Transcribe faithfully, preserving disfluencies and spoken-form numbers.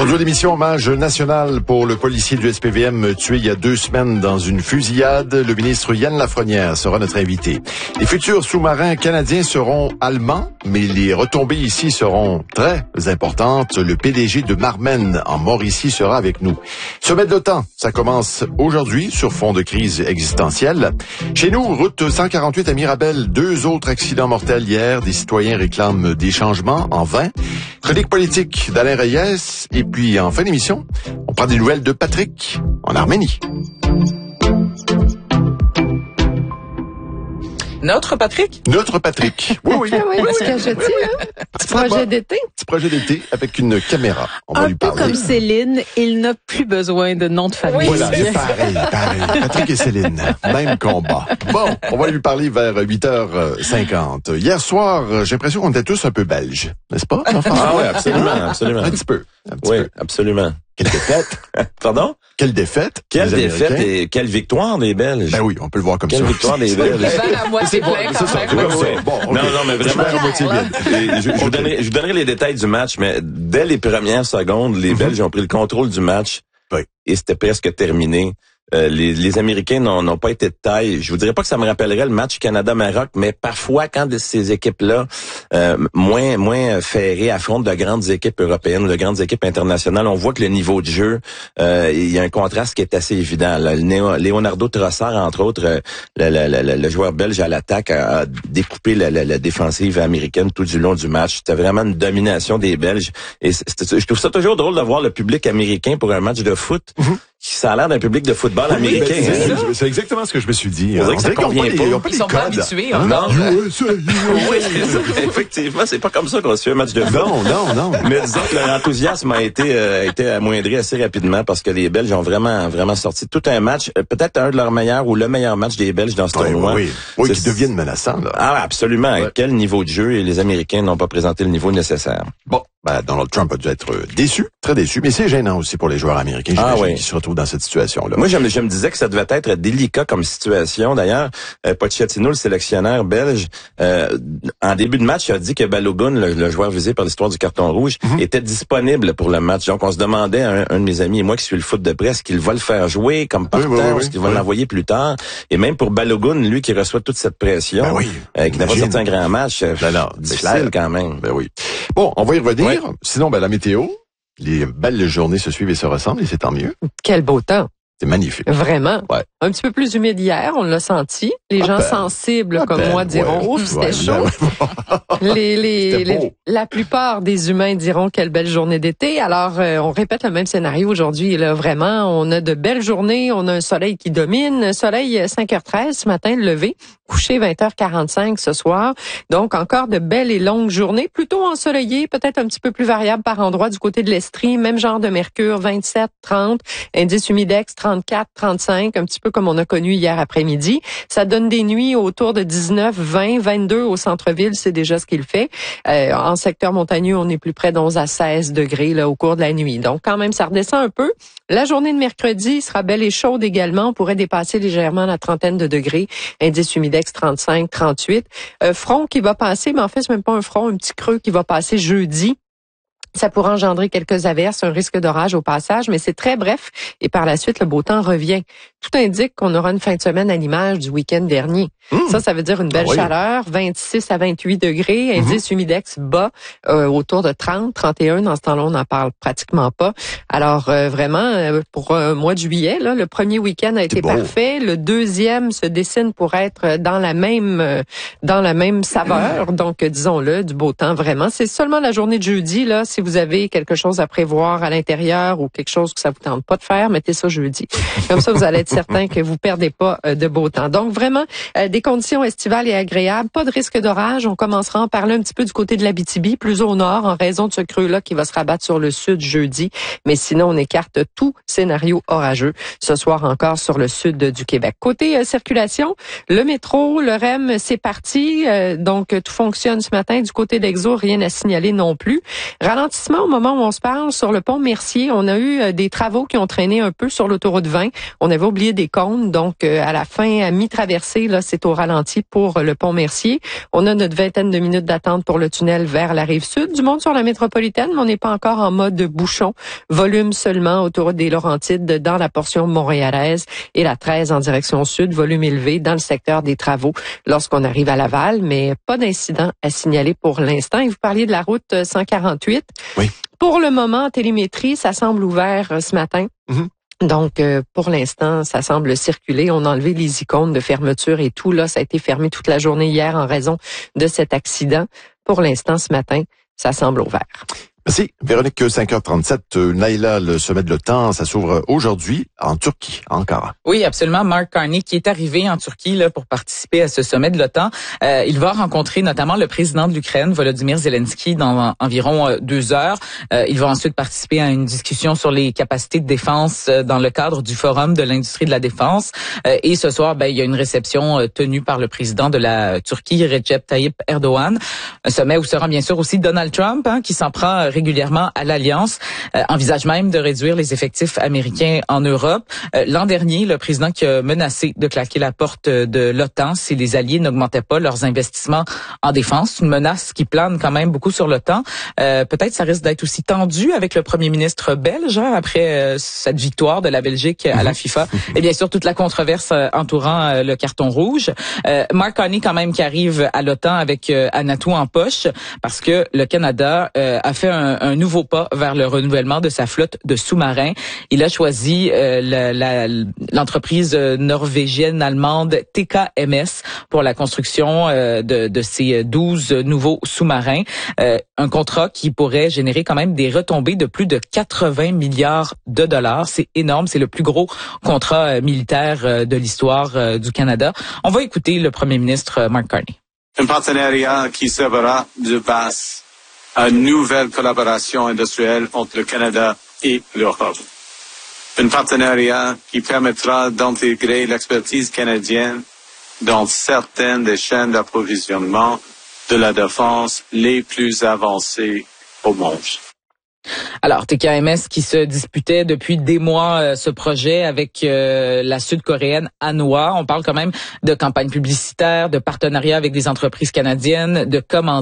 Aujourd'hui, l'émission hommage national pour le policier du S P V M tué il y a deux semaines dans une fusillade. Le ministre Yann Lafrenière sera notre invité. Les futurs sous-marins canadiens seront allemands, mais les retombées ici seront très importantes. Le P D G de Marmen en Mauricie sera avec nous. Sommet de l'OTAN, ça commence aujourd'hui sur fond de crise existentielle. Chez nous, route cent quarante-huit à Mirabel, deux autres accidents mortels hier. Des citoyens réclament des changements en vain. Chronique politique d'Alain Reyes. Et puis, en fin d'émission, on prend des nouvelles de Patrick en Arménie. Notre Patrick? Notre Patrick. Oui, oui. oui, oui, oui. Ce que je dis, hein? Petit projet d'été. Petit projet d'été avec une caméra. On va Un lui peu parler. comme Céline, il n'a plus besoin de nom de famille. Oui, Voilà, c'est c'est pareil, pareil. Patrick et Céline, même combat. Bon, on va lui parler vers huit heures cinquante. Hier soir, j'ai l'impression qu'on était tous un peu belges, n'est-ce pas? Ah oui, absolument, absolument. Un petit peu. Un petit Oui, peu. absolument. Quelle défaite. Pardon? Quelle défaite. Quelle des défaite Américains. et quelle victoire des Belges. Ben oui, on peut le voir comme Quelle ça. victoire des Belges. Le verre à moitié plein, C'est quand ça, même. c'est comme Oui, ça. oui. Bon, ok. Non, non, mais Je vraiment. vais à moitié vide. Et je, je vous donnerai, je vous donnerai les détails du match, mais dès les premières secondes, les Mhm. Belges ont pris le contrôle du match. Oui. Et c'était presque terminé. Euh, les, les Américains n'ont, n'ont pas été de taille. Je vous dirais pas que ça me rappellerait le match Canada-Maroc, mais parfois, quand de ces équipes-là, euh, moins moins ferrées, affrontent de grandes équipes européennes, de grandes équipes internationales, on voit que le niveau de jeu, euh, il y a un contraste qui est assez évident. Là, le Néo- Leonardo Trossard, entre autres, euh, le, le, le, le joueur belge à l'attaque, a, a découpé la, la, la défensive américaine tout du long du match. C'était vraiment une domination des Belges. Et c'était, je trouve ça toujours drôle de voir le public américain pour un match de foot. Mm-hmm. Ça a l'air d'un public de football Oui, américain. ben, c'est, hein. c'est exactement ce que je me suis dit. On dirait On que ça dirait qu'ils ont convient pas les- pas. ils ont pas Ils les sont pas codes. habitués, hein? Non, U S A, U S A. oui, c'est ça. Effectivement, c'est pas comme ça qu'on se fait un match de foot. Non, non, non. Mais disons que leur enthousiasme a été euh, a été amoindri assez rapidement parce que les Belges ont vraiment vraiment sorti tout un match, euh, peut-être un de leurs meilleurs ou le meilleur match des Belges dans ce Oui, tournoi. oui, oui, C'est- qui deviennent menaçants, là. Ah, absolument. Ouais. Quel niveau de jeu, et les Américains n'ont pas présenté le niveau nécessaire. Bon, ben, Donald Trump a dû être euh, déçu, très déçu, mais c'est gênant aussi pour les joueurs américains, Ah, j'imagine, oui. qui se retrouvent dans cette situation-là. Moi, je me, je me disais que ça devait être délicat comme situation. D'ailleurs, euh, Pochettino, le sélectionneur belge, euh, en début de match, il a dit que Balogun, le, le joueur visé par l'histoire du carton rouge, Mhm. était disponible pour le match. Donc, on se demandait, un, un de mes amis et moi qui suis le foot de presse, qu'il va le faire jouer comme partant, oui, oui, oui, est-ce qu'il va oui. l'envoyer plus tard. Et même pour Balogun, lui qui reçoit toute cette pression, Ben oui, euh, qui n'a pas imagine. sorti un grand match, euh, Ben non, c'est difficile clair. quand même. Ben oui. Bon, on va y revenir. Sinon, ben, la météo, les belles journées se suivent et se ressemblent, et c'est tant mieux. Quel beau temps. C'est magnifique. Vraiment. Ouais. Un petit peu plus humide hier, on l'a senti. Les À gens peine. sensibles À comme peine, moi diront, ouais. ouf, c'était Ouais, chaud. ben Les, les, C'était les- beau. la plupart des humains diront quelle belle journée d'été. Alors, euh, on répète le même scénario aujourd'hui. Là, vraiment, on a de belles journées. On a un soleil qui domine. Soleil euh, cinq heures treize ce matin, levé. Couché vingt heures quarante-cinq ce soir. Donc, encore de belles et longues journées. Plutôt ensoleillées, peut-être un petit peu plus variable par endroit du côté de l'Estrie. Même genre de mercure, vingt-sept, trente. Indice humidex, trente-quatre, trente-cinq. Un petit peu comme on a connu hier après-midi. Ça donne des nuits autour de dix-neuf, vingt, vingt-deux au centre-ville. C'est déjà ce qu'il fait. Euh, en secteur montagneux, on est plus près d'onze à seize degrés là, au cours de la nuit. Donc, quand même, ça redescend un peu. La journée de mercredi sera belle et chaude également. On pourrait dépasser légèrement la trentaine de degrés. Indice humidex trente-cinq, trente-huit. Euh, front qui va passer, mais en fait, c'est même pas un front, un petit creux qui va passer jeudi. Ça pourrait engendrer quelques averses, un risque d'orage au passage, mais c'est très bref. Et par la suite, le beau temps revient. Tout indique qu'on aura une fin de semaine à l'image du week-end dernier. Mmh. Ça, ça veut dire une belle Ah oui. chaleur, vingt-six à vingt-huit degrés, indice humidex bas, euh, autour de trente, trente et un. Dans ce temps-là, on n'en parle pratiquement pas. Alors, euh, vraiment, euh, pour un mois de juillet, là, le premier week-end a été beau. parfait. Le deuxième se dessine pour être dans la même euh, dans la même saveur. Donc, euh, disons-le, du beau temps, vraiment. C'est seulement la journée de jeudi, là, si vous avez quelque chose à prévoir à l'intérieur ou quelque chose que ça vous tente pas de faire, mettez ça jeudi. Comme ça, vous allez être certain que vous perdez pas euh, de beau temps. Donc, vraiment, euh, des conditions estivales et agréables. Pas de risque d'orage. On commencera à en parler un petit peu du côté de l'Abitibi, plus au nord, en raison de ce creux-là qui va se rabattre sur le sud jeudi. Mais sinon, on écarte tout scénario orageux ce soir encore sur le sud du Québec. Côté euh, circulation, le métro, le R E M, c'est parti. Euh, donc, tout fonctionne ce matin. Du côté d'Exo, rien à signaler non plus. Ralentissement ralentissement au moment où on se parle sur le pont Mercier. On a eu des travaux qui ont traîné un peu sur l'autoroute vingt. On avait oublié des cônes, donc à la fin, à mi-traversée, là, c'est au ralenti pour le pont Mercier. On a notre vingtaine de minutes d'attente pour le tunnel vers la rive sud. Du monde sur la métropolitaine, mais on n'est pas encore en mode bouchon. Volume seulement, autoroute des Laurentides dans la portion montréalaise et la treize en direction sud, volume élevé dans le secteur des travaux lorsqu'on arrive à Laval, mais pas d'incident à signaler pour l'instant. Et vous parliez de la route cent quarante-huit. Oui. Pour le moment, en télémétrie, ça semble ouvert euh, ce matin. Mm-hmm. Donc, euh, pour l'instant, ça semble circuler. On a enlevé les icônes de fermeture et tout. Là, ça a été fermé toute la journée hier en raison de cet accident. Pour l'instant, ce matin, ça semble ouvert. Merci. Véronique, cinq heures trente-sept. Euh, Naïla, le sommet de l'OTAN, ça s'ouvre aujourd'hui en Turquie, à Ankara. Oui, absolument. Mark Carney, qui est arrivé en Turquie là pour participer à ce sommet de l'OTAN, euh, il va rencontrer notamment le président de l'Ukraine, Volodymyr Zelensky, dans environ euh, deux heures. Euh, il va ensuite participer à une discussion sur les capacités de défense euh, dans le cadre du Forum de l'industrie de la défense. Euh, et ce soir, ben, il y a une réception euh, tenue par le président de la Turquie, Recep Tayyip Erdogan. Un sommet où sera bien sûr aussi Donald Trump, hein, qui s'en prend euh, régulièrement à l'Alliance, euh, envisage même de réduire les effectifs américains en Europe. Euh, l'an dernier, le président qui a menacé de claquer la porte de l'OTAN si les alliés n'augmentaient pas leurs investissements en défense, une menace qui plane quand même beaucoup sur l'OTAN. Euh, peut-être ça risque d'être aussi tendu avec le premier ministre belge hein, après euh, cette victoire de la Belgique à la FIFA et bien sûr toute la controverse euh, entourant euh, le carton rouge. Euh, Mark Carney quand même qui arrive à l'OTAN avec euh, un atout en poche parce que le Canada euh, a fait un, un nouveau pas vers le renouvellement de sa flotte de sous-marins. Il a choisi euh, la, la, l'entreprise norvégienne-allemande T K M S pour la construction euh, de, de ces douze nouveaux sous-marins. Euh, un contrat qui pourrait générer quand même des retombées de plus de quatre-vingts milliards de dollars. C'est énorme. C'est le plus gros contrat euh, militaire euh, de l'histoire euh, du Canada. On va écouter le premier ministre euh, Mark Carney. Un partenariat qui servera de base à une nouvelle collaboration industrielle entre le Canada et l'Europe. Un partenariat qui permettra d'intégrer l'expertise canadienne dans certaines des chaînes d'approvisionnement de la défense les plus avancées au monde. Alors, T K M S qui se disputait depuis des mois euh, ce projet avec euh, la sud-coréenne Hanwha. On parle quand même de campagne publicitaire, de partenariat avec des entreprises canadiennes, de commandes